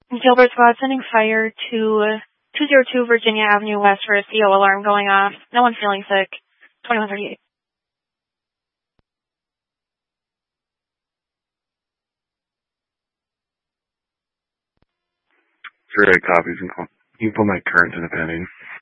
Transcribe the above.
Gilbert Squad sending fire to 202 Virginia Avenue West for a CO alarm going off. No one feeling sick. 2138. Sure, copies and call. You can put my current in the pending.